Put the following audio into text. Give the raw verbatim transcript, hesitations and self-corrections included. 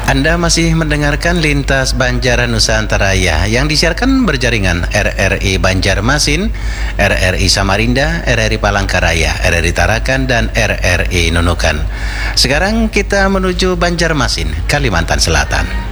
Anda masih mendengarkan Lintas Banjar Nusantara yang disiarkan berjaringan R R I Banjarmasin, R R I Samarinda, R R I Palangkaraya, R R I Tarakan, dan R R I Nunukan. Sekarang kita menuju Banjarmasin, Kalimantan Selatan.